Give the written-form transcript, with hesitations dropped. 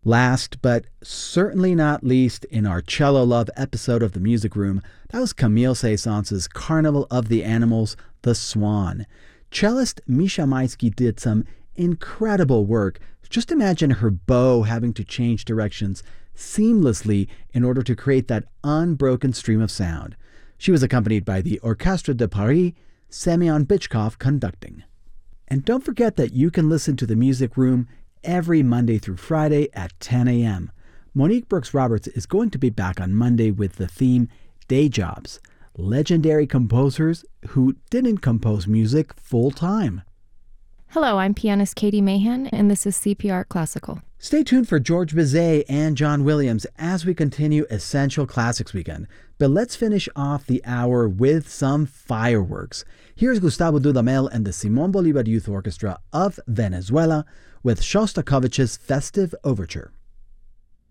Last, but certainly not least, in our Cello Love episode of the Music Room, that was Camille Saint-Saëns's Carnival of the Animals, The Swan. Cellist Misha Maitsky did some incredible work. Just imagine her bow having to change directions seamlessly in order to create that unbroken stream of sound. She was accompanied by the Orchestre de Paris, Semyon Bychkov conducting. And don't forget that you can listen to the Music Room every Monday through Friday at 10 a.m. Monique Brooks-Roberts is going to be back on Monday with the theme Day Jobs, legendary composers who didn't compose music full-time. Hello, I'm pianist Katie Mahan, and this is CPR Classical. Stay tuned for George Bizet and John Williams as we continue Essential Classics Weekend. But let's finish off the hour with some fireworks. Here's Gustavo Dudamel and the Simón Bolívar Youth Orchestra of Venezuela with Shostakovich's Festive Overture.